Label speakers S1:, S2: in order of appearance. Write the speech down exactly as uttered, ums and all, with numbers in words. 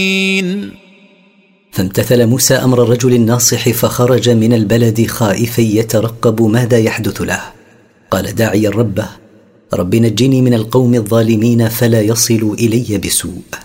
S1: فامتثل موسى أمر الرجل الناصح فخرج من البلد خائفا يترقب ماذا يحدث له. قال داعيا ربه: رب نجني من القوم الظالمين فلا يصلوا إلي بسوء.